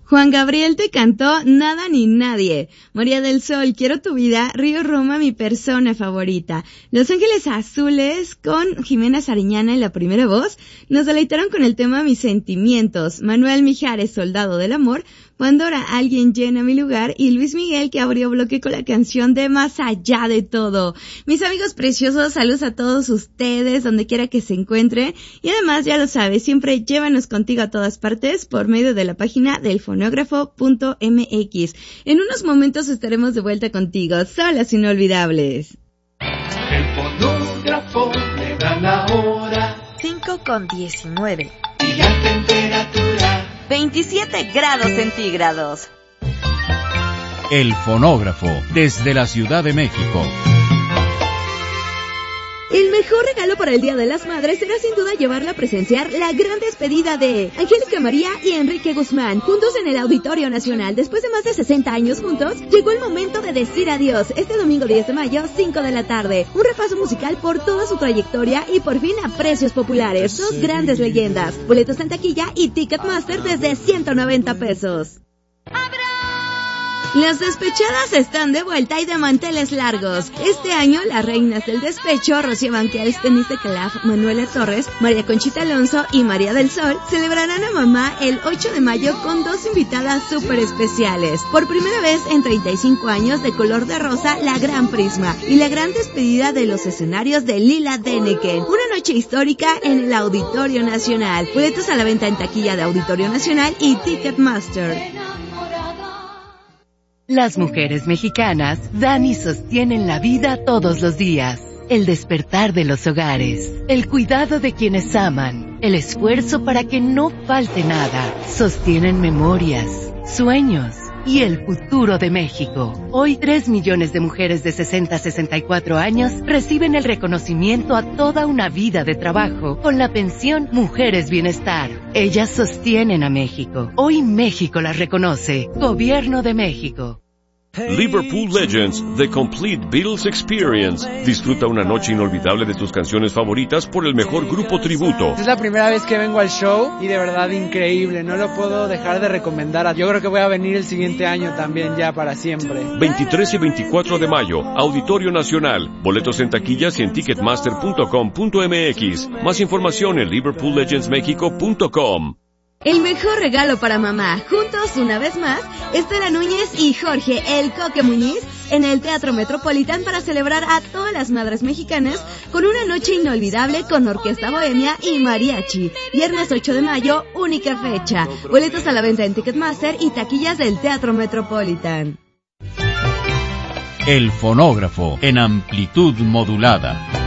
Juan Gabriel te cantó Nada ni Nadie. María del Sol, Quiero tu vida. Río Roma, Mi persona favorita. Los Ángeles Azules con Jimena Sariñana en la primera voz nos deleitaron con el tema Mis sentimientos. Manuel Mijares, Soldado del amor. Pandora, Alguien llena mi lugar, y Luis Miguel, que abrió bloque con la canción de Más allá de todo. Mis amigos preciosos, saludos a todos ustedes, donde quiera que se encuentren, y además, ya lo sabes, siempre llévanos contigo a todas partes por medio de la página del fonógrafo.mx. En unos momentos estaremos de vuelta contigo, solas inolvidables. El fonógrafo le da la hora 5:19 y la temperatura 27 grados centígrados. El fonógrafo, desde la Ciudad de México. El mejor regalo para el Día de las Madres será sin duda llevarla a presenciar la gran despedida de Angélica María y Enrique Guzmán, juntos en el Auditorio Nacional. Después de más de 60 años juntos, llegó el momento de decir adiós. Este domingo 10 de mayo, 5 de la tarde. Un repaso musical por toda su trayectoria y por fin a precios populares. Dos grandes leyendas. Boletos en taquilla y Ticketmaster desde 190 pesos. Las despechadas están de vuelta y de manteles largos. Este año, las reinas del despecho, Rocío Banquels, Denise de Calaf, Manuela Torres, María Conchita Alonso y María del Sol, celebrarán a mamá el 8 de mayo con dos invitadas súper especiales. Por primera vez en 35 años, de color de rosa, la Gran Prisma y la gran despedida de los escenarios de Lila Deneken. Una noche histórica en el Auditorio Nacional. Boletos a la venta en taquilla de Auditorio Nacional y Ticketmaster. Las mujeres mexicanas dan y sostienen la vida todos los días. El despertar de los hogares, el cuidado de quienes aman, el esfuerzo para que no falte nada. Sostienen memorias, sueños y el futuro de México. Hoy 3 millones de mujeres de 60 a 64 años reciben el reconocimiento a toda una vida de trabajo con la pensión Mujeres Bienestar. Ellas sostienen a México. Hoy México las reconoce. Gobierno de México. Liverpool Legends, The Complete Beatles Experience. Disfruta una noche inolvidable de tus canciones favoritas por el mejor grupo tributo. Es la primera vez que vengo al show y de verdad increíble, no lo puedo dejar de recomendar. Yo creo que voy a venir el siguiente año también ya para siempre. 23 y 24 de mayo, Auditorio Nacional. Boletos en taquillas y en ticketmaster.com.mx. Más información en liverpoollegendsmexico.com. El mejor regalo para mamá, juntos una vez más, Estela Núñez y Jorge El Coque Muñiz en el Teatro Metropolitan para celebrar a todas las madres mexicanas con una noche inolvidable con orquesta bohemia y mariachi. Viernes 8 de mayo, única fecha. Boletos a la venta en Ticketmaster y taquillas del Teatro Metropolitan. El fonógrafo en amplitud modulada.